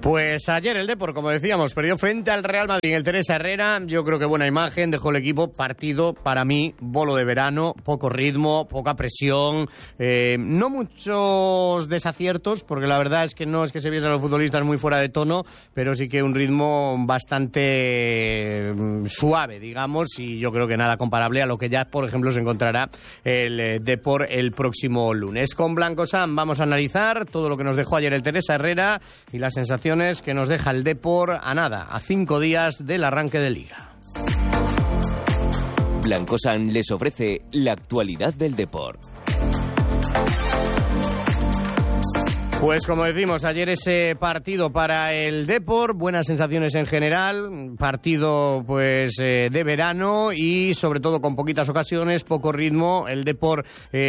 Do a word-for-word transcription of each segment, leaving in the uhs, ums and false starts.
Pues ayer el Depor, como decíamos, perdió frente al Real Madrid en el Teresa Herrera. Yo creo que buena imagen, dejó el equipo partido, para mí, bolo de verano, poco ritmo, poca presión, eh, no muchos desaciertos, porque la verdad es que no es que se viesen a los futbolistas muy fuera de tono, pero sí que un ritmo bastante suave, digamos, y yo creo que nada comparable a lo que ya, por ejemplo, se encontrará el eh, Depor el próximo lunes. Con Blanco Sam vamos a analizar todo lo que nos dejó ayer el Teresa Herrera y las sensaciones que nos deja el Depor a nada, a cinco días del arranque de Liga. Blanco Sam les ofrece la actualidad del Depor. Pues como decimos, ayer ese partido para el Depor, buenas sensaciones en general, partido pues eh, de verano y sobre todo con poquitas ocasiones, poco ritmo. El Depor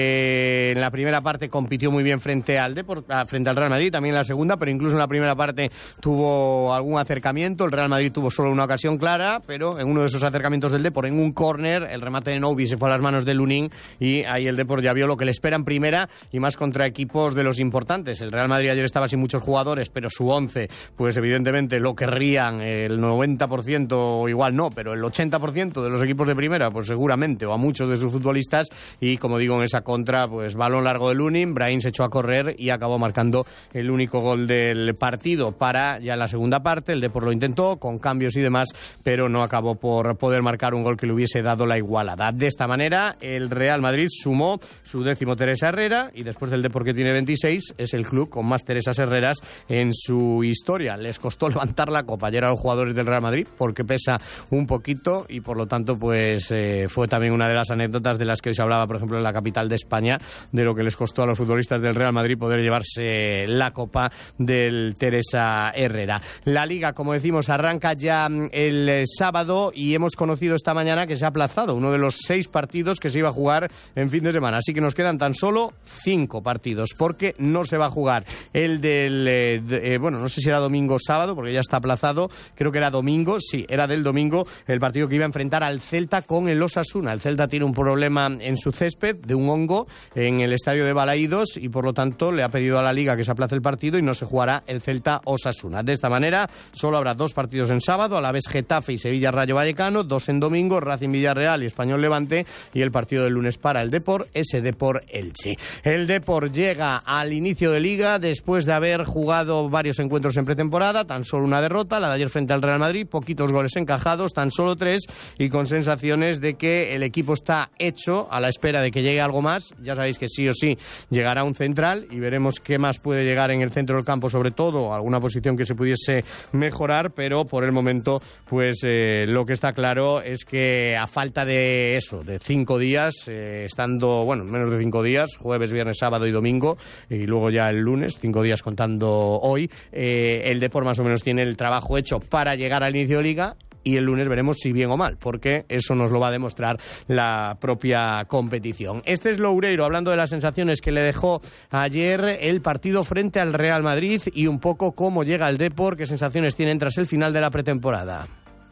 eh, en la primera parte compitió muy bien frente al Depor, frente al Real Madrid, también en la segunda, pero incluso en la primera parte tuvo algún acercamiento. El Real Madrid tuvo solo una ocasión clara, pero en uno de esos acercamientos del Depor, en un córner, el remate de Novi se fue a las manos de Lunin y ahí el Depor ya vio lo que le espera en primera y más contra equipos de los importantes. El Real Madrid ayer estaba sin muchos jugadores, pero su once, pues evidentemente lo querrían el noventa por ciento, o igual no, pero el ochenta por ciento de los equipos de primera, pues seguramente, o a muchos de sus futbolistas, y como digo, en esa contra, pues balón largo de Lunin, Brahim se echó a correr y acabó marcando el único gol del partido. Para ya en la segunda parte, el Depor lo intentó, con cambios y demás, pero no acabó por poder marcar un gol que le hubiese dado la igualada. De esta manera, el Real Madrid sumó su décimo Teresa Herrera, y después del Depor, que tiene veintiséis, es el club con más Teresas Herreras en su historia. Les costó levantar la copa ayer a los jugadores del Real Madrid porque pesa un poquito y por lo tanto pues eh, fue también una de las anécdotas de las que hoy se hablaba, por ejemplo, en la capital de España, de lo que les costó a los futbolistas del Real Madrid poder llevarse la copa del Teresa Herrera. La Liga, como decimos, arranca ya el sábado y hemos conocido esta mañana que se ha aplazado uno de los seis partidos que se iba a jugar en fin de semana, así que nos quedan tan solo cinco partidos porque no se va a jugar el del, eh, de, eh, bueno, no sé si era domingo o sábado, porque ya está aplazado, creo que era domingo, sí, era del domingo, el partido que iba a enfrentar al Celta con el Osasuna. El Celta tiene un problema en su césped de un hongo en el estadio de Balaídos y por lo tanto le ha pedido a la Liga que se aplace el partido y no se jugará el Celta-Osasuna. De esta manera, solo habrá dos partidos en sábado, a la vez Getafe y Sevilla-Rayo Vallecano, dos en domingo, Racing-Villarreal y Español-Levante, y el partido del lunes para el Depor, ese Depor-Elche. El Depor llega al inicio de Liga después de haber jugado varios encuentros en pretemporada, tan solo una derrota, la de ayer frente al Real Madrid, poquitos goles encajados, tan solo tres, y con sensaciones de que el equipo está hecho a la espera de que llegue algo más. Ya sabéis que sí o sí llegará un central y veremos qué más puede llegar en el centro del campo, sobre todo alguna posición que se pudiese mejorar, pero por el momento pues eh, lo que está claro es que a falta de eso, de cinco días, eh, estando, bueno, menos de cinco días, jueves, viernes, sábado y domingo, y luego ya el lunes, cinco días contando hoy, eh, el Depor más o menos tiene el trabajo hecho para llegar al inicio de Liga. Y el lunes veremos si bien o mal, porque eso nos lo va a demostrar la propia competición. Este es Loureiro, hablando de las sensaciones que le dejó ayer el partido frente al Real Madrid y un poco cómo llega el Depor, qué sensaciones tienen tras el final de la pretemporada.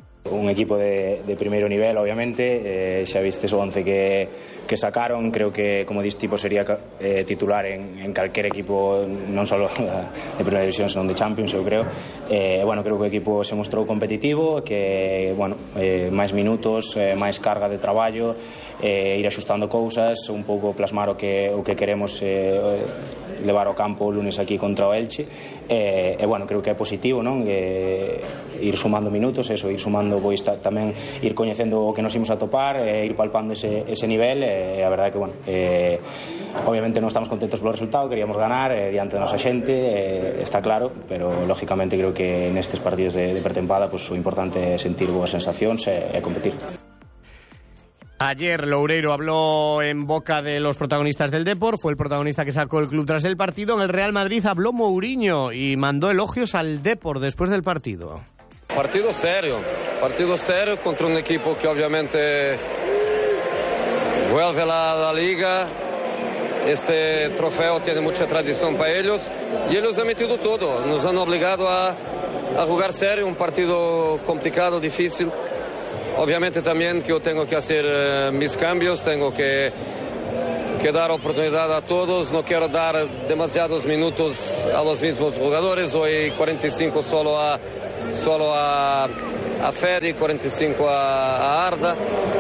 Un equipo de, de primeiro nivel, obviamente, eh, xa viste o once que, que sacaron, creo que, como dis, tipo sería eh, titular en, en calquer equipo, non só de primeira división, senón de Champions, eu creo. Eh, bueno, creo que o equipo se mostrou competitivo, que, bueno, eh, máis minutos, eh, máis carga de traballo, eh, ir axustando cousas, un pouco plasmar o que, o que queremos eh, levar ao campo o lunes aquí contra o Elche. E, eh, bueno, creo que é positivo, non? Eh, ir sumando minutos, eso, ir sumando, pois tamén ir coñecendo o que nos imos a topar, eh, ir palpando ese, ese nivel, e eh, a verdade é que, bueno, eh, obviamente non estamos contentos polo resultado, queríamos ganar eh, diante da nosa xente, eh, está claro, pero lógicamente creo que nestes partidos de, de pretempada, pues, o importante é sentir boas sensacións e, e competir. Ayer Loureiro habló en boca de los protagonistas del Depor, fue el protagonista que sacó el club tras el partido. En el Real Madrid habló Mourinho y mandó elogios al Depor después del partido. Partido serio, partido serio contra un equipo que obviamente vuelve a la, la liga. Este trofeo tiene mucha tradición para ellos y ellos han metido todo, nos han obligado a, a jugar serio, un partido complicado, difícil. Obviamente también que yo tengo que hacer uh, mis cambios, tengo que, que dar oportunidad a todos. No quiero dar demasiados minutos a los mismos jugadores. Hoy cuarenta y cinco solo a, solo a, a Fede, cuarenta y cinco a, a Arda.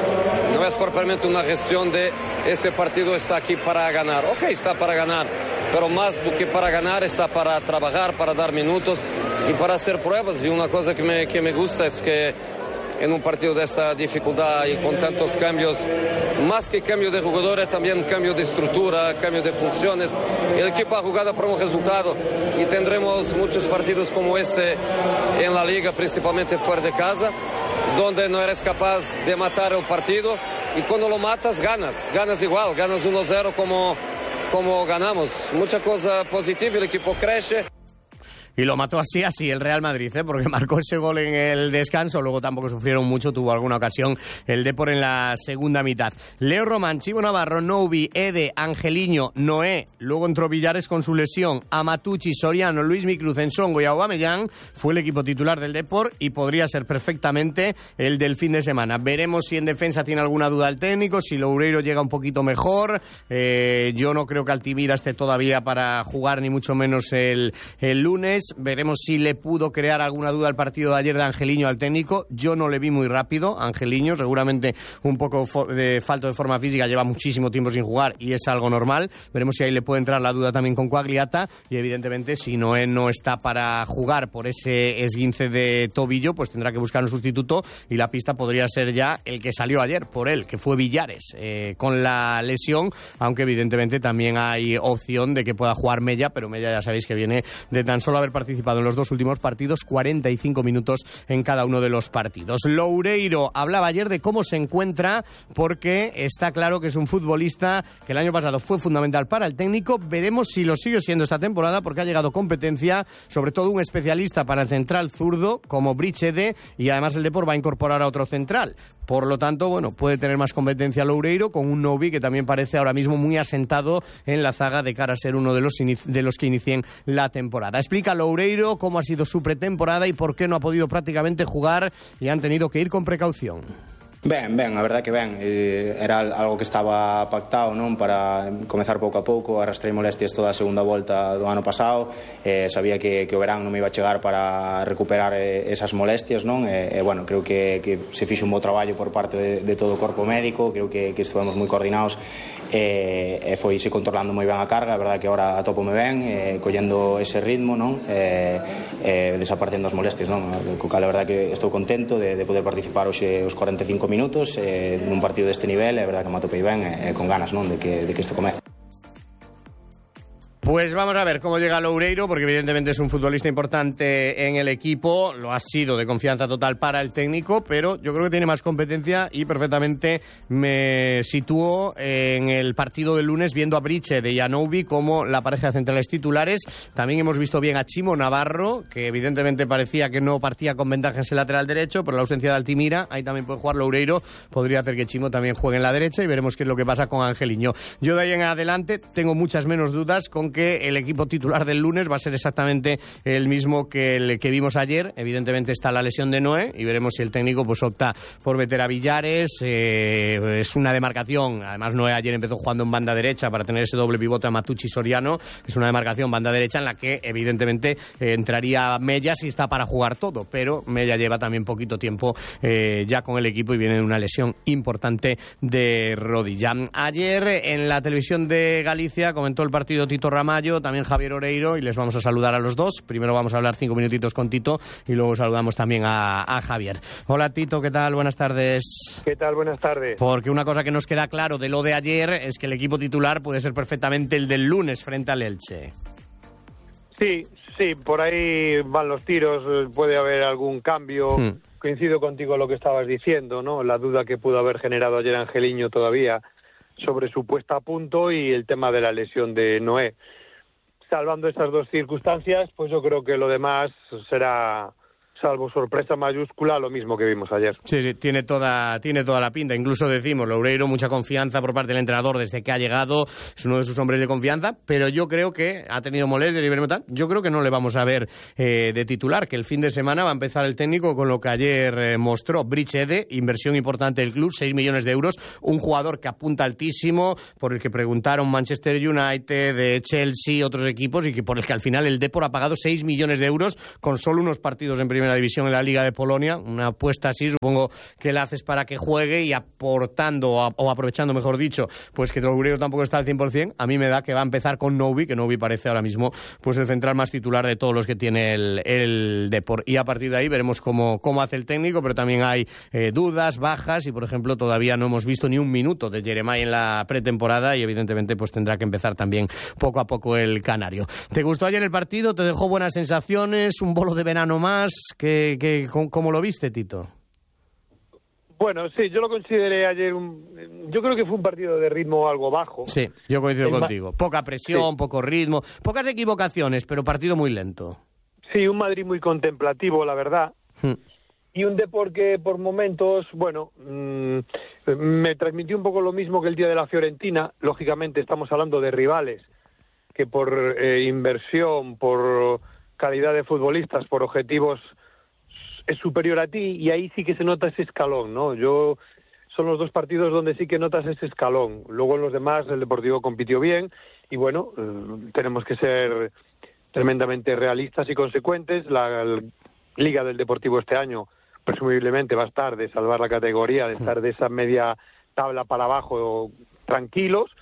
No es propiamente una gestión de este partido está aquí para ganar. Ok, está para ganar, pero más que para ganar está para trabajar, para dar minutos y para hacer pruebas. Y una cosa que me, que me gusta es que en un partido de esta dificultad y con tantos cambios, más que cambio de jugadores, también cambio de estructura, cambio de funciones. El equipo ha jugado por un resultado y tendremos muchos partidos como este en la liga, principalmente fuera de casa, donde no eres capaz de matar el partido y cuando lo matas ganas, ganas igual, ganas uno cero como, como ganamos. Mucha cosa positiva, el equipo crece. Y lo mató así, así el Real Madrid, ¿eh? Porque marcó ese gol en el descanso, luego tampoco sufrieron mucho, tuvo alguna ocasión el Depor en la segunda mitad. Leo Román, Chivo Navarro, Noubi, Ede, Angeliño, Noé, luego entró Villares con su lesión, Amatucci, Soriano, Luis Micruz, Ensongo y Aubameyang, fue el equipo titular del Depor y podría ser perfectamente el del fin de semana. Veremos si en defensa tiene alguna duda el técnico, si Loureiro llega un poquito mejor, eh, yo no creo que Altimira esté todavía para jugar ni mucho menos el, el lunes. Veremos si le pudo crear alguna duda al partido de ayer de Angeliño al técnico. Yo no le vi muy rápido, Angeliño, seguramente un poco de falto de forma física, lleva muchísimo tiempo sin jugar y es algo normal. Veremos si ahí le puede entrar la duda también con Quagliata y evidentemente si Noé no está para jugar por ese esguince de tobillo, pues tendrá que buscar un sustituto y la pista podría ser ya el que salió ayer por él, que fue Villares, eh, con la lesión, aunque evidentemente también hay opción de que pueda jugar Mella, pero Mella ya sabéis que viene de tan solo haber participado en los dos últimos partidos, cuarenta y cinco minutos en cada uno de los partidos. Loureiro hablaba ayer de cómo se encuentra, porque está claro que es un futbolista que el año pasado fue fundamental para el técnico. Veremos si lo sigue siendo esta temporada, porque ha llegado competencia, sobre todo un especialista para el central zurdo como Brichede, y además el Depor va a incorporar a otro central. Por lo tanto, bueno, puede tener más competencia Loureiro con un Noubi que también parece ahora mismo muy asentado en la zaga de cara a ser uno de los, de los que inicien la temporada. Explica Loureiro cómo ha sido su pretemporada y por qué no ha podido prácticamente jugar y han tenido que ir con precaución. Ben, ben, a verdade que ben, eh, era algo que estaba pactado, non, para comezar pouco a pouco. Arrastrei molestias toda a segunda volta do ano pasado, eh, sabía que, que o verán non me iba a chegar para recuperar eh, esas molestias, non, e eh, eh, bueno, creo que, que se fixo un bo traballo por parte de, de todo o corpo médico, creo que, que estivemos moi coordinados e eh, eh, foi se controlando moi ben a carga. A verdade que agora atópome ben, eh, collendo ese ritmo, non, eh, eh, desaparecendo as molestias, non, co cal a verdade que estou contento de, de poder participar hoxe os cuarenta e cinco minutos eh, nun partido deste nivel. É verdade que me atopei ben eh, con ganas, non, de que, de que isto comece. Pues vamos a ver cómo llega Loureiro, porque evidentemente es un futbolista importante en el equipo, lo ha sido de confianza total para el técnico, pero yo creo que tiene más competencia y perfectamente me sitúo en el partido del lunes viendo a Briche de Noubi como la pareja de centrales titulares. También hemos visto bien a Chimo Navarro, que evidentemente parecía que no partía con ventajas en el lateral derecho, pero la ausencia de Altimira, ahí también puede jugar Loureiro, podría hacer que Chimo también juegue en la derecha y veremos qué es lo que pasa con Angeliño. Yo de ahí en adelante tengo muchas menos dudas con que el equipo titular del lunes va a ser exactamente el mismo que el que vimos ayer. Evidentemente está la lesión de Noé y veremos si el técnico pues opta por meter a Villares. Eh, es una demarcación, además Noé ayer empezó jugando en banda derecha para tener ese doble pivote a Matucci Soriano. Es una demarcación banda derecha en la que evidentemente eh, entraría Mella si está para jugar todo, pero Mella lleva también poquito tiempo eh, ya con el equipo y viene de una lesión importante de rodilla. Ayer en la televisión de Galicia comentó el partido Tito Ramallo, también Javier Oreiro, y les vamos a saludar a los dos. Primero vamos a hablar cinco minutitos con Tito y luego saludamos también a, a Javier. Hola Tito, ¿qué tal? Buenas tardes. ¿Qué tal? Buenas tardes. Porque una cosa que nos queda claro de lo de ayer es que el equipo titular puede ser perfectamente el del lunes frente al Elche. Sí, sí, por ahí van los tiros, puede haber algún cambio. Hmm. Coincido contigo en lo que estabas diciendo, ¿no? La duda que pudo haber generado ayer Angeliño todavía sobre su puesta a punto y el tema de la lesión de Noé. Salvando estas dos circunstancias, pues yo creo que lo demás será salvo sorpresa mayúscula, lo mismo que vimos ayer. Sí, sí, tiene toda, tiene toda la pinta. Incluso decimos, Loureiro, mucha confianza por parte del entrenador desde que ha llegado, es uno de sus hombres de confianza, pero yo creo que ha tenido molestias y tal. Yo creo que no le vamos a ver eh, de titular, que el fin de semana va a empezar el técnico con lo que ayer eh, mostró. Brichede, inversión importante del club, seis millones de euros, un jugador que apunta altísimo, por el que preguntaron Manchester United, de Chelsea, otros equipos, y que por el que al final el Depor ha pagado seis millones de euros con solo unos partidos en primera división en la Liga de Polonia. Una apuesta así, supongo que la haces para que juegue y aportando, o aprovechando, mejor dicho, pues que Loureiro tampoco está al cien por cien. A mí me da que va a empezar con Novi, que Novi parece ahora mismo pues el central más titular de todos los que tiene el, el Depor. Y a partir de ahí veremos cómo, cómo hace el técnico, pero también hay eh, dudas, bajas, y por ejemplo todavía no hemos visto ni un minuto de Jeremai en la pretemporada, y evidentemente pues tendrá que empezar también poco a poco el canario. ¿Te gustó ayer el partido? ¿Te dejó buenas sensaciones? ¿Un bolo de verano más? ¿Qué, qué, cómo lo viste, Tito? Bueno, sí, yo lo consideré ayer un... Yo creo que fue un partido de ritmo algo bajo. Sí, yo coincido el contigo. Poca presión, sí. Poco ritmo, pocas equivocaciones, pero partido muy lento. Sí, un Madrid muy contemplativo, la verdad. Hmm. Y un Depor que por momentos, bueno, mmm, me transmitió un poco lo mismo que el día de la Fiorentina. Lógicamente estamos hablando de rivales que por eh, inversión, por calidad de futbolistas, por objetivos, es superior a ti, y ahí sí que se nota ese escalón, ¿no? Yo son los dos partidos donde sí que notas ese escalón. Luego en los demás el Deportivo compitió bien y bueno, eh, tenemos que ser tremendamente realistas y consecuentes. La, la Liga del Deportivo este año presumiblemente va a estar de salvar la categoría, de estar de esa media tabla para abajo tranquilos,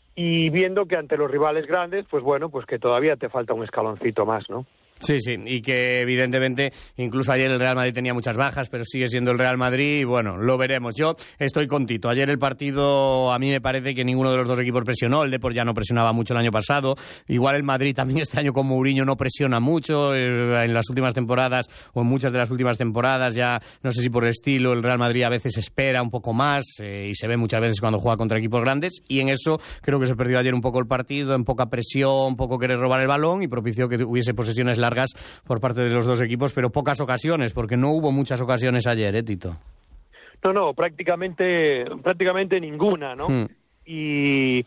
y viendo que ante los rivales grandes, pues bueno, pues que todavía te falta un escaloncito más, ¿no? Sí, sí, y que evidentemente incluso ayer el Real Madrid tenía muchas bajas, pero sigue siendo el Real Madrid y bueno, lo veremos. Yo estoy con Tito. Ayer el partido, a mí me parece que ninguno de los dos equipos presionó. El Depor ya no presionaba mucho el año pasado. Igual el Madrid también este año con Mourinho no presiona mucho. En las últimas temporadas, o en muchas de las últimas temporadas, ya no sé si por el estilo, el Real Madrid a veces espera un poco más eh, y se ve muchas veces cuando juega contra equipos grandes, y en eso creo que se perdió ayer un poco el partido, en poca presión, poco querer robar el balón, y propició que hubiese posesiones largas por parte de los dos equipos, pero pocas ocasiones, porque no hubo muchas ocasiones ayer, ¿eh, Tito? No, no, prácticamente prácticamente ninguna, ¿no? Hmm. Y,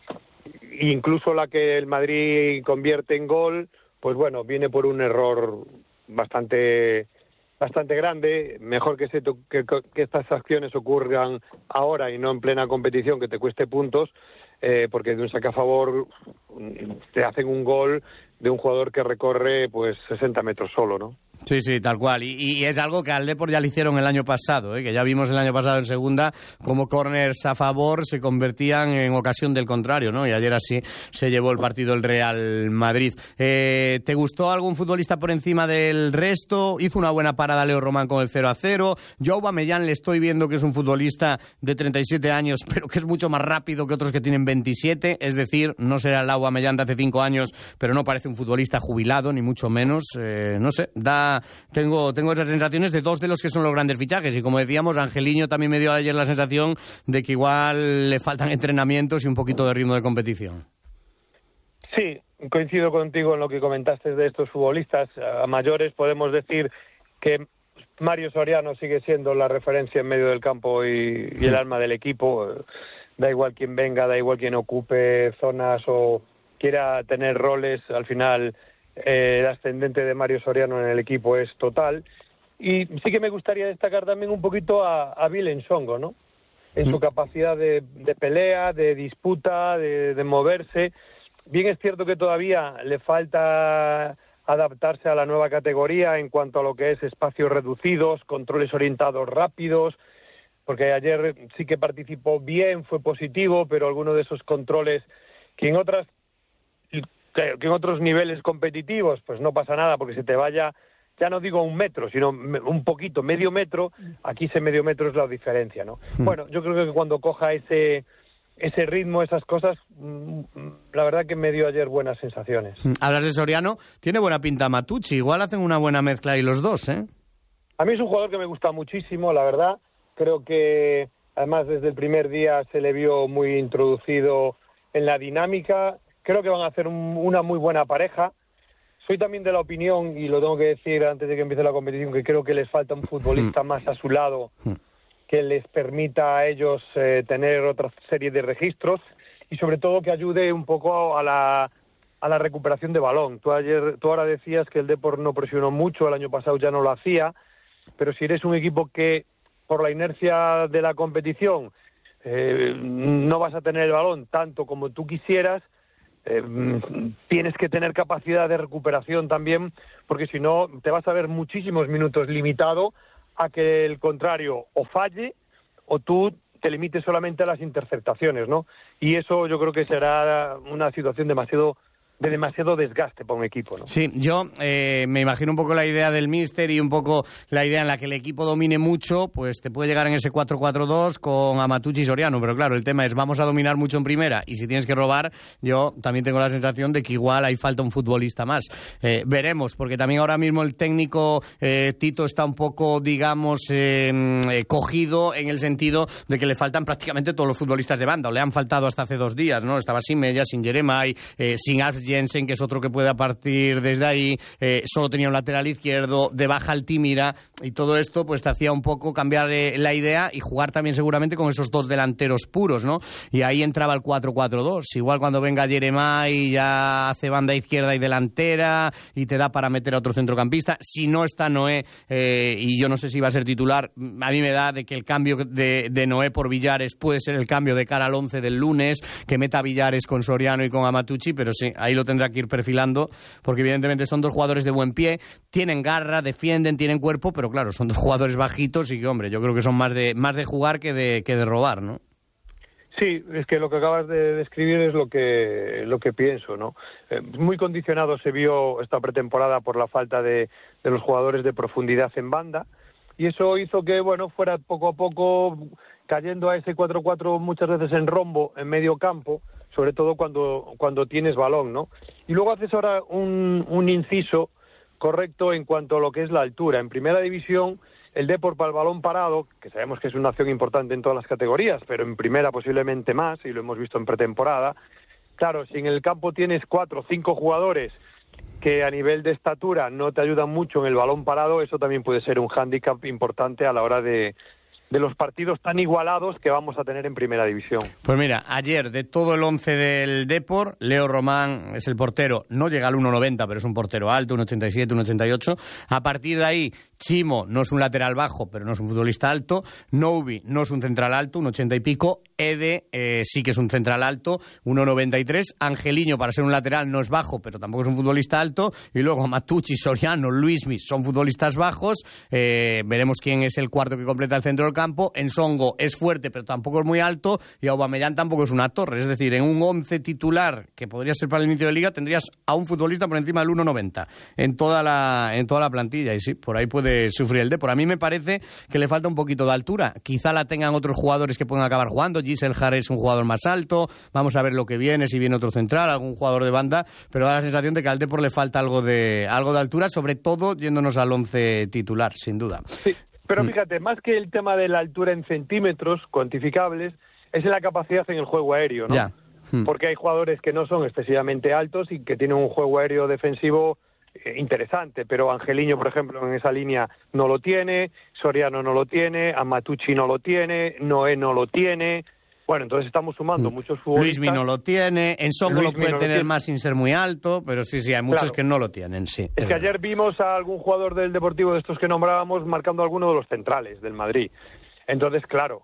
y incluso la que el Madrid convierte en gol, pues bueno, viene por un error bastante bastante grande. Mejor que, se to- que, que estas acciones ocurran ahora y no en plena competición, que te cueste puntos, eh, porque de un saque a favor te hacen un gol de un jugador que recorre pues sesenta metros solo, ¿no? Sí, sí, tal cual. Y, y es algo que al Depor ya le hicieron el año pasado, ¿eh? Que ya vimos el año pasado en segunda como córners a favor se convertían en ocasión del contrario, ¿no? Y ayer así se llevó el partido el Real Madrid. Eh, ¿Te gustó algún futbolista por encima del resto? Hizo una buena parada Leo Román con el cero a cero. Yo a Aubameyang le estoy viendo que es un futbolista de treinta y siete años, pero que es mucho más rápido que otros que tienen veintisiete. Es decir, no será el Aubameyang de hace cinco años, pero no parece un futbolista jubilado, ni mucho menos. Eh, no sé, da Tengo, tengo esas sensaciones de dos de los que son los grandes fichajes, y como decíamos, Angeliño también me dio ayer la sensación de que igual le faltan entrenamientos y un poquito de ritmo de competición. Sí, coincido contigo en lo que comentaste de estos futbolistas. A mayores podemos decir que Mario Soriano sigue siendo la referencia en medio del campo y, y el alma del equipo. Da igual quién venga, da igual quién ocupe zonas o quiera tener roles, al final Eh, el ascendente de Mario Soriano en el equipo es total. Y sí que me gustaría destacar también un poquito a, a Willem Songo, ¿no? En su capacidad de, de pelea, de disputa, de, de moverse. Bien es cierto que todavía le falta adaptarse a la nueva categoría en cuanto a lo que es espacios reducidos, controles orientados rápidos, porque ayer sí que participó bien, fue positivo, pero alguno de esos controles que en otras que en otros niveles competitivos pues no pasa nada porque se te vaya, ya no digo un metro, sino un poquito, medio metro, aquí ese medio metro es la diferencia, ¿no? Mm. Bueno, yo creo que cuando coja ese ese ritmo, esas cosas, la verdad que me dio ayer buenas sensaciones. Hablas de Soriano, tiene buena pinta Matucci, igual hacen una buena mezcla ahí los dos, ¿eh? A mí es un jugador que me gusta muchísimo, la verdad, creo que además desde el primer día se le vio muy introducido en la dinámica. Creo que van a hacer un, una muy buena pareja. soy también de la opinión, y lo tengo que decir antes de que empiece la competición, que creo que les falta un futbolista mm. más a su lado mm. que les permita a ellos eh, tener otra serie de registros y sobre todo que ayude un poco a la, a la recuperación de balón. Tú, ayer, tú ahora decías que el Depor no presionó mucho, el año pasado ya no lo hacía, pero si eres un equipo que por la inercia de la competición eh, no vas a tener el balón tanto como tú quisieras, Eh, tienes que tener capacidad de recuperación también, porque si no te vas a ver muchísimos minutos limitado a que el contrario o falle o tú te limites solamente a las interceptaciones, ¿no? Y eso yo creo que será una situación demasiado de demasiado desgaste para un equipo, ¿no? Sí, yo eh, me imagino un poco la idea del míster y un poco la idea en la que el equipo domine mucho, pues te puede llegar en ese cuatro cuatro dos con Amatucci y Soriano, pero claro, el tema es vamos a dominar mucho en primera y si tienes que robar, yo también tengo la sensación de que igual hay falta un futbolista más. Eh, veremos, porque también ahora mismo el técnico eh, Tito está un poco, digamos, eh, eh, cogido en el sentido de que le faltan prácticamente todos los futbolistas de banda, o le han faltado hasta hace dos días, ¿no? Estaba sin Mella, sin Jeremai, eh, sin Alf Jensen, que es otro que puede partir desde ahí, eh, solo tenía un lateral izquierdo, de baja Altimira, y todo esto pues te hacía un poco cambiar eh, la idea y jugar también seguramente con esos dos delanteros puros, ¿no? Y ahí entraba el cuatro cuatro dos, igual cuando venga Jeremai ya hace banda izquierda y delantera y te da para meter a otro centrocampista, si no está Noé, eh, y yo no sé si va a ser titular, a mí me da de que el cambio de, de Noé por Villares puede ser el cambio de cara al once del lunes, que meta Villares con Soriano y con Amatucci, pero sí, ahí lo tendrá que ir perfilando, porque evidentemente son dos jugadores de buen pie, tienen garra, defienden, tienen cuerpo, pero claro, son dos jugadores bajitos y que, hombre, yo creo que son más de más de jugar que de que de robar, ¿no? Sí, es que lo que acabas de describir es lo que lo que pienso, ¿no? Eh, muy condicionado se vio esta pretemporada por la falta de, de los jugadores de profundidad en banda, y eso hizo que, bueno, fuera poco a poco cayendo a ese cuatro cuatro muchas veces en rombo, en medio campo, sobre todo cuando cuando tienes balón, ¿no? Y luego haces ahora un, un inciso correcto en cuanto a lo que es la altura. En primera división, el Depor para el balón parado, que sabemos que es una acción importante en todas las categorías, pero en primera posiblemente más, y lo hemos visto en pretemporada. Claro, si en el campo tienes cuatro o cinco jugadores que a nivel de estatura no te ayudan mucho en el balón parado, eso también puede ser un hándicap importante a la hora de... de los partidos tan igualados que vamos a tener en primera división. Pues mira, ayer de todo el once del Depor, Leo Román es el portero, no llega al uno noventa, pero es un portero alto, un ochenta y siete, un ochenta y ocho. A partir de ahí, Chimo no es un lateral bajo, pero no es un futbolista alto. Noubi no es un central alto, un ochenta y pico. Ede eh, sí que es un central alto, uno noventa y tres. Angeliño, para ser un lateral, no es bajo, pero tampoco es un futbolista alto. Y luego Matucci, Soriano, Luismi son futbolistas bajos. Eh, veremos quién es el cuarto que completa el centro del campo. Ensongo es fuerte, pero tampoco es muy alto. Y Aubameyang tampoco es una torre. Es decir, en un once titular, que podría ser para el inicio de liga, tendrías a un futbolista por encima del uno noventa en toda la, en toda la plantilla. Y sí, por ahí puede sufrir el Depor. A mí me parece que le falta un poquito de altura. Quizá la tengan otros jugadores que puedan acabar jugando. Giselle Jare es un jugador más alto. Vamos a ver lo que viene, si viene otro central, algún jugador de banda. Pero da la sensación de que al Depor le falta algo de, algo de altura, sobre todo yéndonos al once titular, sin duda. Sí. Pero fíjate, más que el tema de la altura en centímetros cuantificables, es en la capacidad en el juego aéreo, ¿no? Ya. Hmm. Porque hay jugadores que no son excesivamente altos y que tienen un juego aéreo defensivo eh, interesante, pero Angeliño, por ejemplo, en esa línea no lo tiene, Soriano no lo tiene, Amatucci no lo tiene, Noé no lo tiene. Bueno, entonces estamos sumando mm. muchos futbolistas. Luismi no lo tiene, Ensongo lo puede no tener lo más sin ser muy alto, pero sí, sí, hay muchos claro. que no lo tienen, sí. Es, es que verdad. Ayer vimos a algún jugador del Deportivo de estos que nombrábamos marcando alguno de los centrales del Madrid. Entonces, claro,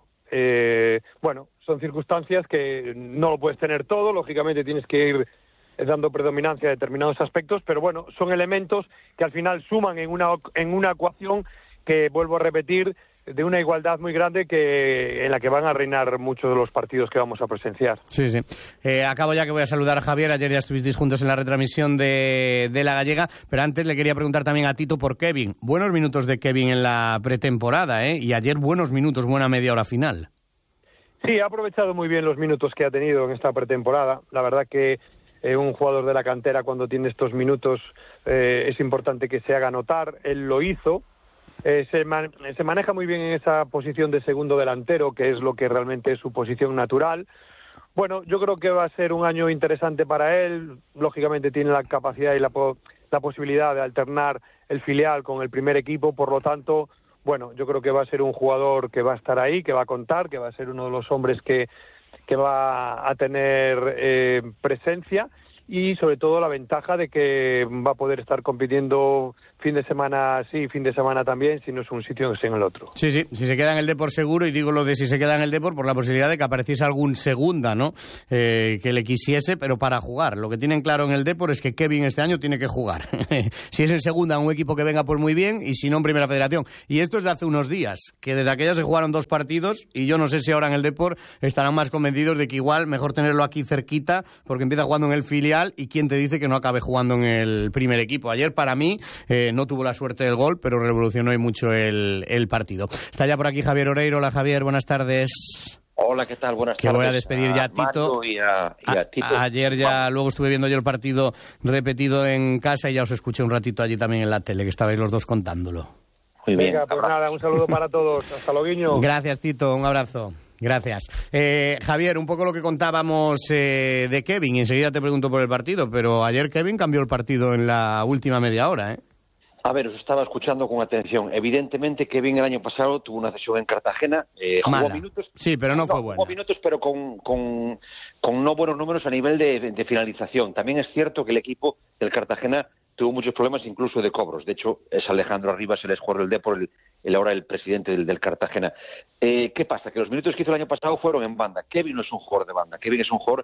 eh, bueno, son circunstancias que no lo puedes tener todo, lógicamente tienes que ir dando predominancia a determinados aspectos, pero bueno, son elementos que al final suman en una, en una ecuación que, vuelvo a repetir, de una igualdad muy grande que en la que van a reinar muchos de los partidos que vamos a presenciar. Sí, sí. Eh, acabo ya que voy a saludar a Javier. Ayer ya estuvisteis juntos en la retransmisión de, de La Gallega, pero antes le quería preguntar también a Tito por Kevin. Buenos minutos de Kevin en la pretemporada, ¿eh? Y ayer buenos minutos, buena media hora final. Sí, ha aprovechado muy bien los minutos que ha tenido en esta pretemporada. La verdad que eh, un jugador de la cantera cuando tiene estos minutos eh, es importante que se haga notar. Él lo hizo. Eh, se, man, se maneja muy bien en esa posición de segundo delantero, que es lo que realmente es su posición natural. Bueno, yo creo que va a ser un año interesante para él. Lógicamente tiene la capacidad y la, la posibilidad de alternar el filial con el primer equipo, por lo tanto, bueno, yo creo que va a ser un jugador que va a estar ahí, que va a contar, que va a ser uno de los hombres que, que va a tener eh, presencia, y sobre todo la ventaja de que va a poder estar compitiendo fin de semana sí, fin de semana también, si no es un sitio en el otro. Sí, sí, si se queda en el Depor seguro, y digo lo de si se queda en el Depor por la posibilidad de que apareciese algún segunda, ¿no? Eh, que le quisiese, pero para jugar. Lo que tienen claro en el Depor es que Kevin este año tiene que jugar. Si es en segunda, un equipo que venga por muy bien, y si no en Primera Federación. Y esto es de hace unos días, que desde aquella se jugaron dos partidos, y yo no sé si ahora en el Depor estarán más convencidos de que igual mejor tenerlo aquí cerquita, porque empieza jugando en el filial, y quién te dice que no acabe jugando en el primer equipo. Ayer, para mí, eh, no tuvo la suerte del gol, pero revolucionó y mucho el, el partido. Está ya por aquí Javier Oreiro. Hola, Javier, buenas tardes. Hola, ¿qué tal? Buenas que tardes. Que voy a despedir a ya a Tito. Y a, y a Tito. A, ayer ya, Vamos. Luego estuve viendo yo el partido repetido en casa y ya os escuché un ratito allí también en la tele, que estabais los dos contándolo. Muy bien. Venga, pues abrazo. Nada, un saludo para todos. Hasta luego, Guiño. Gracias, Tito, un abrazo. Gracias. Eh, Javier, un poco lo que contábamos eh, de Kevin, y enseguida te pregunto por el partido, pero ayer Kevin cambió el partido en la última media hora, ¿eh? A ver, os estaba escuchando con atención. Evidentemente, Kevin el año pasado tuvo una cesión en Cartagena. Eh, jugó Mala. minutos. Sí, pero no, no fue buena. Jugó minutos, pero con, con, con no buenos números a nivel de, de finalización. También es cierto que el equipo del Cartagena tuvo muchos problemas incluso de cobros. De hecho, es Alejandro Arribas, el exjugador del Depor, el, el ahora el presidente del, del Cartagena. Eh, ¿Qué pasa? Que los minutos que hizo el año pasado fueron en banda. Kevin no es un jugador de banda. Kevin es un jugador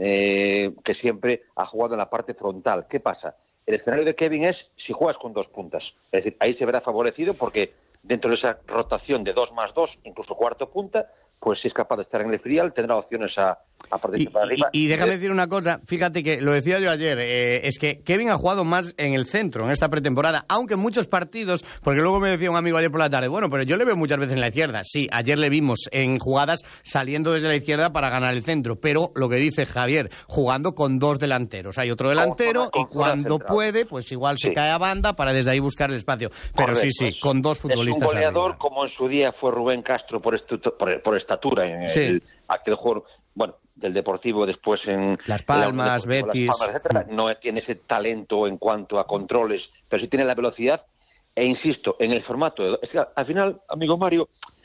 eh, que siempre ha jugado en la parte frontal. ¿Qué pasa? El escenario de Kevin es si juegas con dos puntas. Es decir, ahí se verá favorecido porque dentro de esa rotación de dos más dos, incluso cuarto punta, pues si es capaz de estar en el filial, tendrá opciones a, a participar y, arriba. Y, y déjame decir una cosa, fíjate que lo decía yo ayer, eh, es que Kevin ha jugado más en el centro en esta pretemporada, aunque en muchos partidos, porque luego me decía un amigo ayer por la tarde, bueno, pero yo le veo muchas veces en la izquierda. Sí, ayer le vimos en jugadas saliendo desde la izquierda para ganar el centro, pero lo que dice Javier, jugando con dos delanteros. Hay otro delantero con, con, con y cuando puede, pues igual se sí. cae a banda para desde ahí buscar el espacio. Pero Correcto, sí, sí, con dos futbolistas. Es un goleador arriba. Como en su día fue Rubén Castro por, estu por, por estatura en sí. el aquel jugador, bueno, del Deportivo después en Las Palmas, en Betis, Las Palmas, etcétera. No tiene ese talento en cuanto a controles, pero sí tiene la velocidad. E insisto, en el formato, de, es que al final, amigo Mario,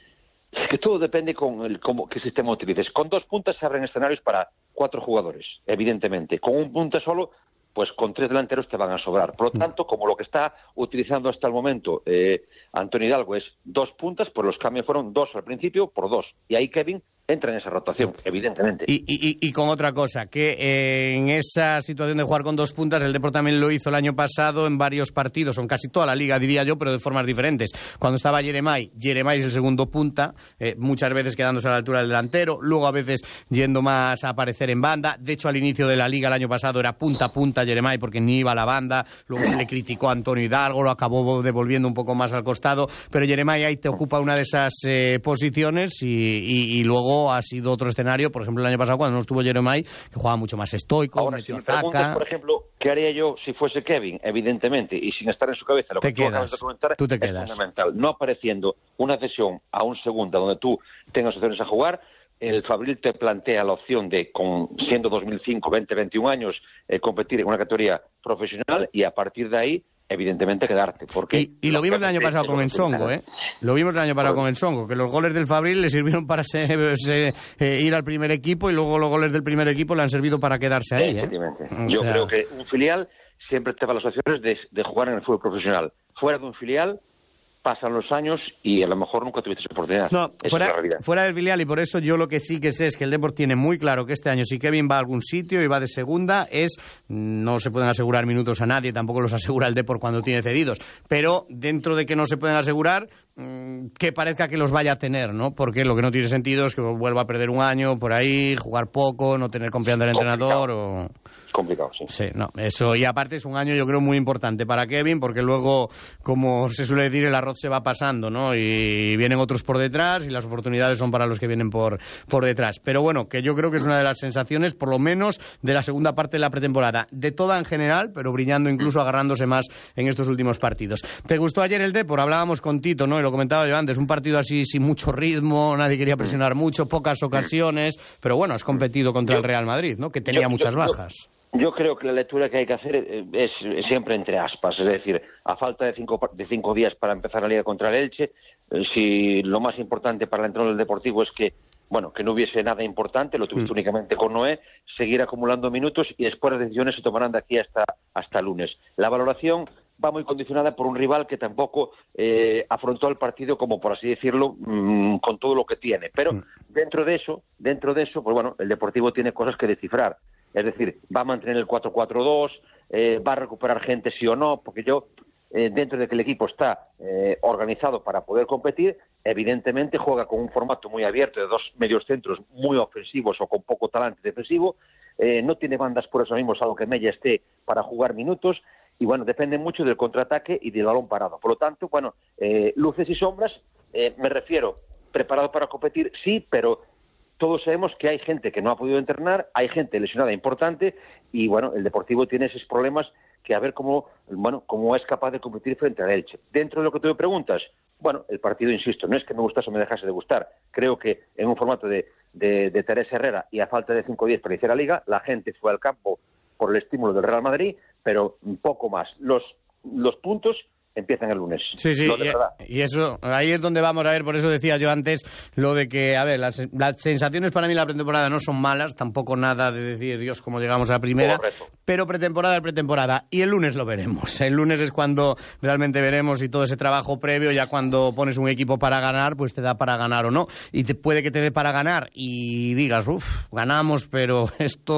es que todo depende con el cómo, qué sistema utilices. Con dos puntas se abren escenarios para cuatro jugadores, evidentemente. Con un punta solo, pues con tres delanteros te van a sobrar. Por lo tanto, como lo que está utilizando hasta el momento eh, Antonio Hidalgo es dos puntas, pues los cambios fueron dos al principio por dos. Y ahí Kevin entra en esa rotación, evidentemente. Y, y, y con otra cosa, que eh, en esa situación de jugar con dos puntas, el Depor también lo hizo el año pasado en varios partidos, en casi toda la liga, diría yo, pero de formas diferentes. Cuando estaba Jeremai, Jeremai es el segundo punta, eh, muchas veces quedándose a la altura del delantero, luego a veces yendo más a aparecer en banda. De hecho, al inicio de la liga el año pasado era punta punta Jeremai porque ni iba a la banda, luego se le criticó a Antonio Hidalgo, lo acabó devolviendo un poco más al costado, pero Jeremai ahí te ocupa una de esas eh, posiciones y, y, y luego ha sido otro escenario, por ejemplo el año pasado cuando no estuvo Jeremai, que jugaba mucho más estoico, ahora, metió si me preguntas, por ejemplo, ¿qué haría yo si fuese Kevin? Evidentemente, y sin estar en su cabeza, lo te que tú acabas de comentar tú te es quedas. fundamental. No apareciendo una cesión a un segunda donde tú tengas opciones a jugar, el Fabril te plantea la opción de, con, siendo dos mil cinco, veinte, veintiún años, eh, competir en una categoría profesional y a partir de ahí evidentemente quedarte. Porque y, y lo vimos el año pasado con Ensongo, ¿eh? Lo vimos el año pasado con Ensongo, que los goles del Fabril le sirvieron para se, se, eh, ir al primer equipo y luego los goles del primer equipo le han servido para quedarse ahí. Efectivamente. ¿eh? Yo sea... creo que un filial siempre te da las opciones de, de jugar en el fútbol profesional. Fuera de un filial pasan los años y a lo mejor nunca tuviste esa oportunidad. No, fuera, es la fuera del filial, y por eso yo lo que sí que sé es que el Depor tiene muy claro que este año si Kevin va a algún sitio y va de segunda, es no se pueden asegurar minutos a nadie, tampoco los asegura el Depor cuando tiene cedidos, pero dentro de que no se pueden asegurar, que parezca que los vaya a tener, ¿no? Porque lo que no tiene sentido es que vuelva a perder un año por ahí, jugar poco, no tener confianza del entrenador o... complicado, sí. Sí, no, eso, y aparte es un año yo creo muy importante para Kevin, porque luego, como se suele decir, el arroz se va pasando, ¿no? Y vienen otros por detrás y las oportunidades son para los que vienen por, por detrás. Pero bueno, que yo creo que es una de las sensaciones, por lo menos, de la segunda parte de la pretemporada. De toda en general, pero brillando incluso, agarrándose más en estos últimos partidos. ¿Te gustó ayer el Depor? Hablábamos con Tito, ¿no? Y lo comentaba yo antes, un partido así sin mucho ritmo, nadie quería presionar mucho, pocas ocasiones, pero bueno, has competido contra yo, el Real Madrid, ¿no? Que tenía yo, muchas yo, bajas. Yo creo que la lectura que hay que hacer es siempre entre aspas, es decir, a falta de cinco, de cinco días para empezar la Liga contra el Elche, si lo más importante para el entrenador del Deportivo es que, bueno, que no hubiese nada importante, lo tuviste mm. únicamente con Noé, seguir acumulando minutos y después las decisiones se tomarán de aquí hasta, hasta lunes. La valoración va muy condicionada por un rival que tampoco eh, afrontó el partido, como por así decirlo, mmm, con todo lo que tiene. Pero mm. dentro de eso, dentro de eso, pues bueno, el Deportivo tiene cosas que descifrar. Es decir, va a mantener el cuatro cuatro dos, eh, va a recuperar gente sí o no, porque yo, eh, dentro de que el equipo está eh, organizado para poder competir, evidentemente juega con un formato muy abierto de dos medios centros muy ofensivos o con poco talante defensivo, eh, no tiene bandas por eso mismo, salvo que Mella esté para jugar minutos, y bueno, depende mucho del contraataque y del balón parado. Por lo tanto, bueno, eh, luces y sombras, eh, me refiero, preparado para competir, sí, pero todos sabemos que hay gente que no ha podido entrenar, hay gente lesionada importante y, bueno, el Deportivo tiene esos problemas que a ver cómo, bueno, cómo es capaz de competir frente al Elche. Dentro de lo que tú me preguntas, bueno, el partido, insisto, no es que me gustase o me dejase de gustar. Creo que en un formato de, de, de Teresa Herrera y a falta de cinco días para iniciar la Liga, la gente fue al campo por el estímulo del Real Madrid, pero un poco más. Los, los puntos empiezan el lunes. Sí, sí, y, y eso, ahí es donde vamos a ver, por eso decía yo antes, lo de que, a ver, las, las sensaciones para mí en la pretemporada no son malas, tampoco nada de decir, Dios, cómo llegamos a la primera, correcto, pero pretemporada es pretemporada, y el lunes lo veremos. El lunes es cuando realmente veremos y todo ese trabajo previo, ya cuando pones un equipo para ganar, pues te da para ganar o no, y te puede que te dé para ganar, y digas, uff, ganamos, pero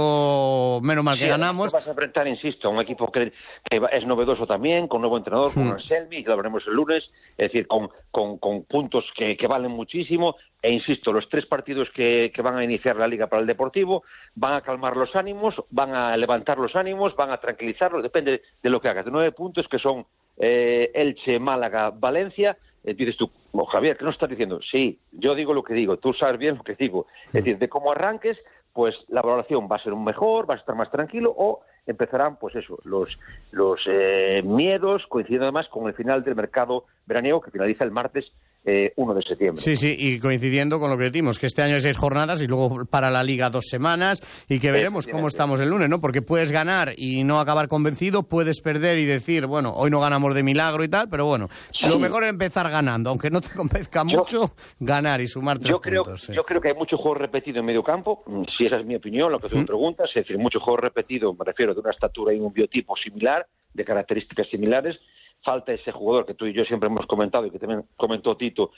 esto, menos mal que sí, ganamos. Vas a enfrentar, insisto, a un equipo que, que es novedoso también, con nuevo entrenador, con hmm. Selmi, que lo veremos el lunes, es decir, con, con, con puntos que, que valen muchísimo, e insisto, los tres partidos que, que van a iniciar la Liga para el Deportivo van a calmar los ánimos, van a levantar los ánimos, van a tranquilizarlos, depende de lo que hagas. De nueve puntos que son eh, Elche, Málaga, Valencia, eh, dices tú, oh, Javier, ¿qué nos estás diciendo? Sí, yo digo lo que digo, tú sabes bien lo que digo. Es decir, de cómo arranques, pues la valoración va a ser un mejor, vas a estar más tranquilo, o empezarán, pues eso, los los eh, miedos, coincidiendo además con el final del mercado veraniego que finaliza el martes eh, uno de septiembre. Sí, sí, y coincidiendo con lo que decimos, que este año hay seis jornadas y luego para la Liga dos semanas, y que veremos cómo estamos el lunes, ¿no? Porque puedes ganar y no acabar convencido, puedes perder y decir, bueno, hoy no ganamos de milagro y tal, pero bueno, sí, lo mejor es empezar ganando, aunque no te convenzca yo, mucho, ganar y sumar tres yo creo, puntos. Sí. Yo creo que hay mucho juego repetido en medio campo, si esa es mi opinión, lo que tú ¿Mm? me preguntas, es decir, mucho juego repetido, me refiero de una estatura y un biotipo similar, de características similares. Falta ese jugador que tú y yo siempre hemos comentado y que también comentó Tito,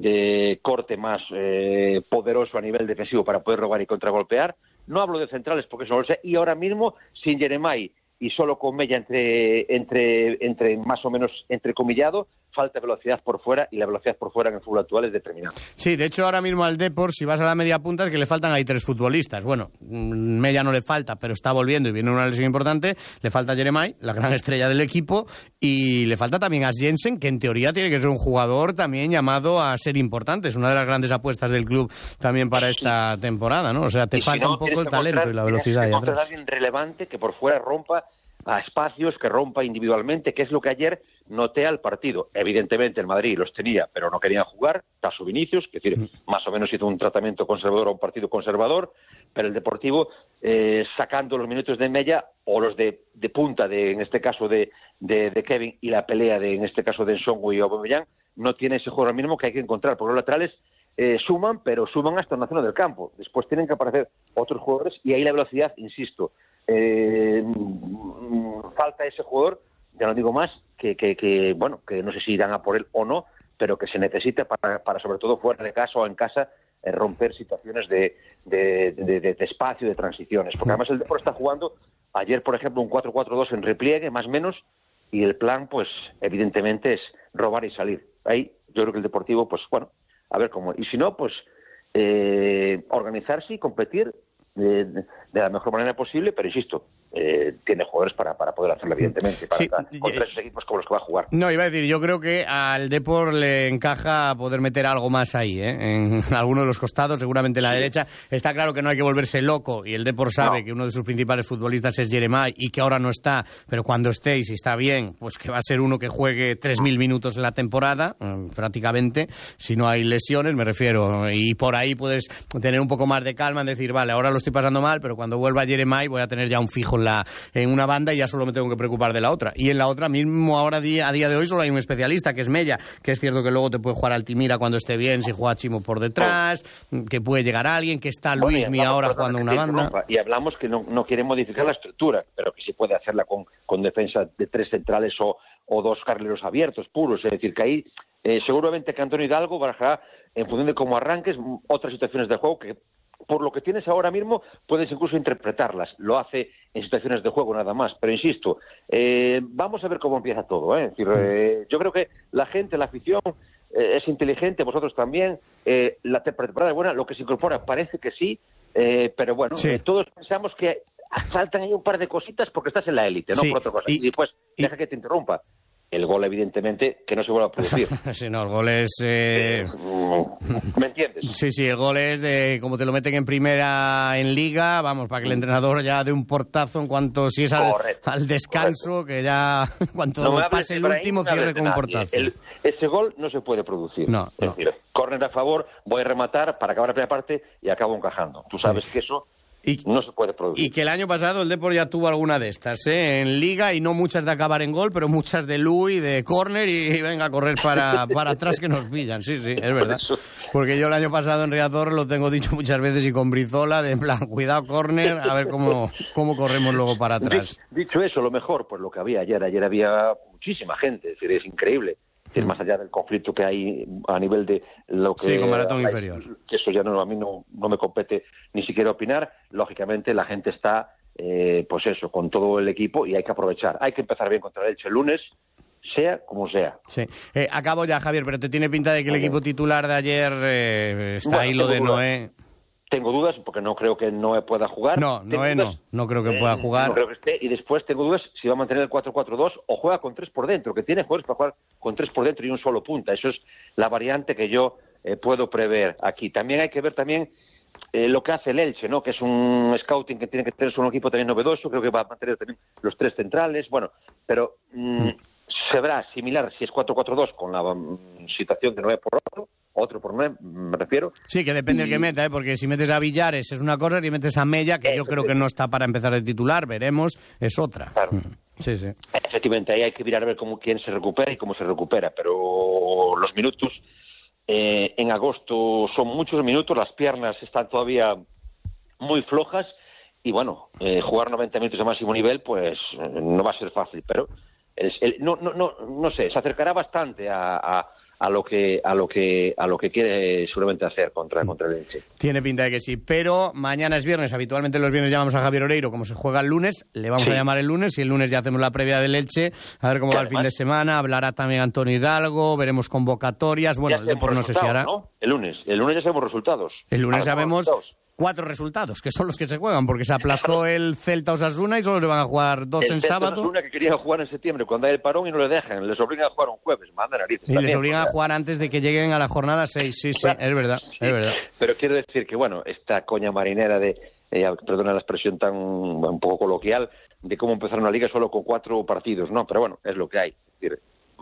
de corte más eh, poderoso a nivel defensivo para poder robar y contragolpear. No hablo de centrales porque eso no lo sé. Y ahora mismo, sin Jeremai y solo con Mella entre, entre, entre más o menos entrecomillado, falta velocidad por fuera, y la velocidad por fuera en el fútbol actual es determinante. Sí, de hecho ahora mismo al Depor, si vas a la media punta, es que le faltan ahí tres futbolistas. Bueno, Mella no le falta, pero está volviendo y viene una lesión importante. Le falta Jeremai, la gran estrella del equipo, y le falta también a Jensen, que en teoría tiene que ser un jugador también llamado a ser importante. Es una de las grandes apuestas del club también para esta temporada, ¿no? O sea, te falta si no, un poco el talento y la velocidad. Tienes que encontrar a alguien relevante que por fuera rompa a espacios, que rompa individualmente, que es lo que ayer noté al partido. Evidentemente el Madrid los tenía, pero no querían jugar, caso Vinicius, es decir, más o menos hizo un tratamiento conservador a un partido conservador, pero el Deportivo, eh, sacando los minutos de Mella, o los de, de punta, de, en este caso de, de, de Kevin, y la pelea, de en este caso de Nsongo y Aubameyang, no tiene ese juego al mínimo que hay que encontrar, porque los laterales eh, suman, pero suman hasta una zona del campo. Después tienen que aparecer otros jugadores, y ahí la velocidad, insisto, Eh, falta ese jugador, ya no digo más, que, que, que bueno, que no sé si irán a por él o no, pero que se necesita para, para sobre todo fuera de casa o en casa, eh, romper situaciones de, de, de, de, de espacio, de transiciones, porque además el Depor está jugando ayer, por ejemplo, un cuatro cuatro dos en repliegue, más o menos, y el plan, pues, evidentemente es robar y salir. Ahí yo creo que el Deportivo, pues, bueno, a ver cómo, y si no, pues, eh, organizarse y competir De, de la mejor manera posible, pero insisto, eh, tiene jugadores para, para poder hacerlo, evidentemente, para sí, estar contra esos equipos como los que va a jugar. No, iba a decir, yo creo que al Depor le encaja poder meter algo más ahí, ¿eh? En alguno de los costados, seguramente en la sí. derecha. Está claro que no hay que volverse loco, y el Depor sabe no. que uno de sus principales futbolistas es Jeremai, y que ahora no está, pero cuando esté, y si está bien, pues que va a ser uno que juegue tres mil minutos en la temporada, prácticamente, si no hay lesiones, me refiero, y por ahí puedes tener un poco más de calma en decir, vale, ahora lo estoy pasando mal, pero cuando vuelva Jeremai voy a tener ya un fijo con la en una banda y ya solo me tengo que preocupar de la otra. Y en la otra mismo ahora día, a día de hoy solo hay un especialista, que es Mella, que es cierto que luego te puede jugar Altimira cuando esté bien, si juega Chimo por detrás, que puede llegar alguien, que está Luismi bueno, ahora jugando una banda. Y hablamos que no, no quieren modificar la estructura, pero que sí puede hacerla con, con defensa de tres centrales o, o dos carrileros abiertos, puros. Es decir, que ahí eh, seguramente que Antonio Hidalgo barajará, en función de cómo arranques, otras situaciones de juego que, por lo que tienes ahora mismo, puedes incluso interpretarlas. Lo hace en situaciones de juego nada más. Pero insisto, eh, vamos a ver cómo empieza todo. ¿eh? Es decir, eh, yo creo que la gente, la afición, eh, es inteligente, vosotros también. Eh, la temporada es buena, lo que se incorpora parece que sí, eh, pero bueno, sí. eh, todos pensamos que faltan ahí un par de cositas porque estás en la élite, no sí. por otra cosa. Y, y después, y... deja que te interrumpa. El gol, evidentemente, que no se vuelva a producir. Sí, no, el gol es... Eh... ¿Me entiendes? Sí, sí, el gol es de como te lo meten en primera en Liga, vamos, para que el entrenador ya dé un portazo en cuanto, si es al, al descanso, correcto. Que ya, en cuanto no pase el último, cierre con un portazo. El, ese gol no se puede producir. No, es no. decir, córner a favor, voy a rematar para acabar la primera parte y acabo encajando. Tú sabes sí. que eso... Y, no se puede producir. Y que el año pasado el Depor ya tuvo alguna de estas, ¿eh? En Liga, y no muchas de acabar en gol, pero muchas de Lui, de córner, y, y venga a correr para, para atrás que nos pillan. Sí, sí, es verdad. Porque yo el año pasado en Riazor lo tengo dicho muchas veces y con Brizola, de en plan, cuidado córner, a ver cómo, cómo corremos luego para atrás. Dicho eso, lo mejor, pues lo que había ayer. Ayer había muchísima gente, es decir, es increíble. Es decir, más allá del conflicto que hay a nivel de lo que... Sí, con maratón hay, inferior. Que eso ya no, a mí no, no me compete ni siquiera opinar. Lógicamente la gente está, eh, pues eso, con todo el equipo y hay que aprovechar. Hay que empezar bien contra el Elche el lunes, sea como sea. Sí. Eh, acabo ya, Javier, pero te tiene pinta de que el equipo titular de ayer eh, está bueno, ahí lo de dudas. Noé... Tengo dudas porque no creo que Noé pueda jugar. No, Noé no, no creo que pueda jugar. No creo que esté. Y después tengo dudas si va a mantener el cuatro cuatro dos o juega con tres por dentro, que tiene jugadores para jugar con tres por dentro y un solo punta. Eso es la variante que yo eh, puedo prever aquí. También hay que ver también eh, lo que hace el Elche, ¿no? Que es un scouting que tiene que tener un equipo también novedoso. Creo que va a mantener también los tres centrales. Bueno, pero mmm, se verá similar si es cuatro cuatro dos con la um, situación de Noé por otro. Otro por nueve, me refiero. Sí, que depende del y... que meta, ¿eh? Porque si metes a Villares es una cosa, y metes a Mella, que Eso, yo creo sí. que no está para empezar de titular, veremos, es otra. Claro. Sí, sí. Efectivamente, ahí hay que mirar a ver cómo quién se recupera y cómo se recupera, pero los minutos eh, en agosto son muchos minutos, las piernas están todavía muy flojas y bueno, eh, jugar noventa minutos a máximo nivel pues no va a ser fácil, pero el, el, no, no, no, no sé, se acercará bastante a... a a lo que a lo que a lo que quiere seguramente hacer contra contra el Elche. Tiene pinta de que sí, pero mañana es viernes, habitualmente los viernes llamamos a Javier Oreiro, como se juega el lunes, le vamos sí. a llamar el lunes y el lunes ya hacemos la previa del Elche, a ver cómo que va además, el fin de semana, hablará también Antonio Hidalgo, veremos convocatorias, bueno, el Depor no sé si hará. ¿No? El lunes, el lunes ya sabemos resultados. El lunes sabemos cuatro resultados, que son los que se juegan, porque se aplazó el Celta Osasuna y solo se van a jugar dos el en Celta sábado. Osasuna que quería jugar en septiembre, cuando hay el parón y no le dejan, les obligan a jugar un jueves, manda narices. Y también, les obligan a jugar antes de que lleguen a la jornada seis, sí, sí, claro. es verdad, sí. es verdad. Pero quiero decir que, bueno, esta coña marinera de, eh, perdona la expresión tan un poco coloquial, de cómo empezar una liga solo con cuatro partidos, ¿no? Pero bueno, es lo que hay. Es decir,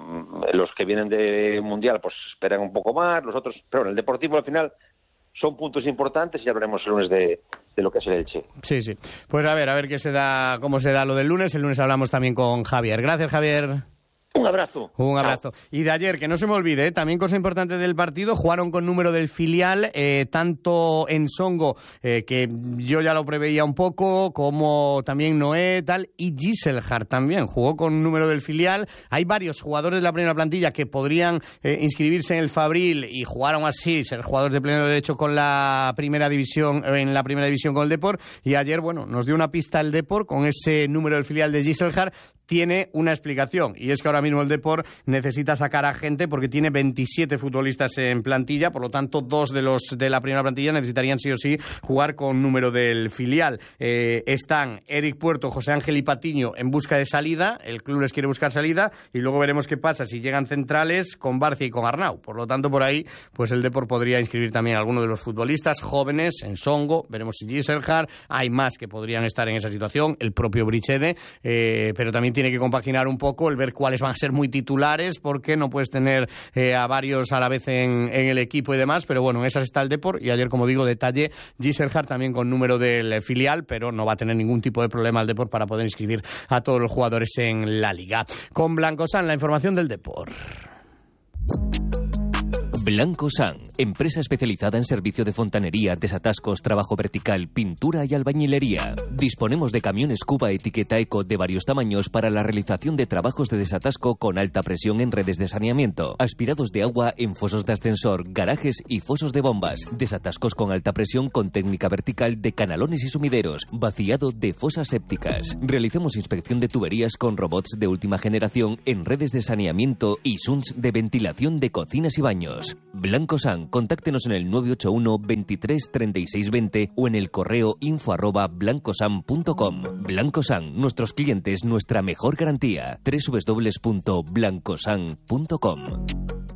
los que vienen de Mundial pues esperan un poco más, los otros, pero bueno, el Deportivo al final son puntos importantes y ya hablaremos el lunes de, de lo que es el Elche. Sí, sí. Pues a ver, a ver qué se da, cómo se da lo del lunes. El lunes hablamos también con Javier. Gracias, Javier. Un abrazo. Un abrazo. Chao. Y de ayer, que no se me olvide, ¿eh? También cosa importante del partido, jugaron con número del filial, eh, tanto Ensongo, eh, que yo ya lo preveía un poco, como también Noé, tal, y Giselhard también, jugó con número del filial. Hay varios jugadores de la primera plantilla que podrían eh, inscribirse en el Fabril y jugaron así, ser jugadores de pleno derecho con la primera división, en la primera división con el Depor, y ayer, bueno, nos dio una pista el Depor con ese número del filial de Giselhard. Tiene una explicación, y es que ahora mismo el Depor necesita sacar a gente porque tiene veintisiete futbolistas en plantilla, por lo tanto dos de los de la primera plantilla necesitarían sí o sí jugar con número del filial. Eh, están Eric Puerto, José Ángel y Patiño en busca de salida, el club les quiere buscar salida y luego veremos qué pasa si llegan centrales con Barcia y con Arnau. Por lo tanto, por ahí pues el Depor podría inscribir también a alguno de los futbolistas jóvenes, en Songo, veremos si Giselhard, hay más que podrían estar en esa situación, el propio Brichede, eh, pero también tiene que compaginar un poco el ver cuáles van a ser muy titulares, porque no puedes tener eh, a varios a la vez en, en el equipo y demás, pero bueno, en esas está el Depor, y ayer, como digo, detalle, Giselhard también con número del filial, pero no va a tener ningún tipo de problema el Depor para poder inscribir a todos los jugadores en la Liga. Con Blancosan, la información del Depor. Blancosan, empresa especializada en servicio de fontanería, desatascos, trabajo vertical, pintura y albañilería. Disponemos de camiones Cuba etiqueta Eco de varios tamaños para la realización de trabajos de desatasco con alta presión en redes de saneamiento, aspirados de agua en fosos de ascensor, garajes y fosos de bombas, desatascos con alta presión con técnica vertical de canalones y sumideros, vaciado de fosas sépticas. Realizamos inspección de tuberías con robots de última generación en redes de saneamiento y S U N S de ventilación de cocinas y baños. Blancosan, contáctenos en el nueve ocho uno, veintitrés, treinta y seis, veinte o en el correo info arroba blancosan punto com. Blancosan, nuestros clientes, nuestra mejor garantía. doble u doble u doble u punto blancosan punto com.